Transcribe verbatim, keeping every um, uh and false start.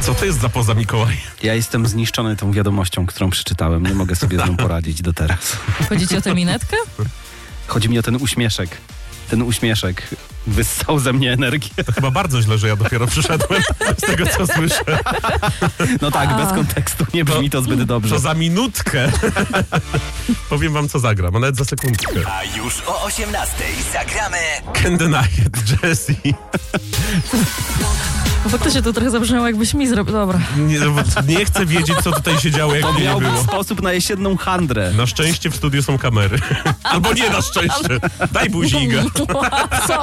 Co to jest za poza Mikołaj? Ja jestem zniszczony tą wiadomością, którą przeczytałem. Nie mogę sobie z nią poradzić do teraz. Chodzi ci o tę minetkę? Chodzi mi o ten uśmieszek. Ten uśmieszek wyssał ze mnie energię. To chyba bardzo źle, że ja dopiero przyszedłem z tego, co słyszę. No tak, bez kontekstu nie brzmi to zbyt dobrze. To za minutkę. Powiem wam, co zagram, a nawet za sekundkę. A już o osiemnastej zagramy Candy Night, Jessie. No faktycznie to trochę zabrzmiało, jakbyś mi zrobił. Dobra. Nie, nie chcę wiedzieć, co tutaj się działo, jak To mnie nie miał być było. sposób na jesienną handrę. Na szczęście w studiu są kamery. Albo nie na szczęście. Daj buziga. Co?